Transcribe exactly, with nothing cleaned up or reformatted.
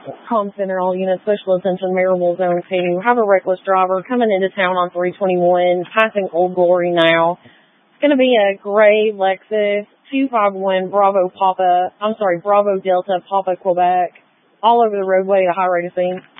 Com Center, all units, special attention, Maryville Zone two. Have a reckless driver coming into town on three twenty-one, passing Old Glory now. It's going to be a gray Lexus two five one Bravo Papa, I'm sorry, Bravo Delta Papa Quebec, all over the roadway at a high rate of speed.